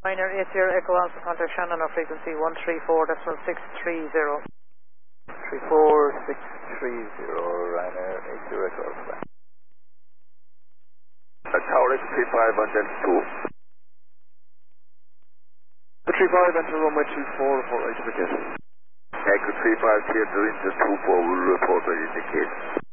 Ryanair 80 Echo Alpha, contact Shannon on frequency 134.630. 34630, Ryanair 80 Echo Alpha. Tower X35 on Delta 2. 35 enter runway 24 for identification. Echo 35 clear to Inter 24 will report identification.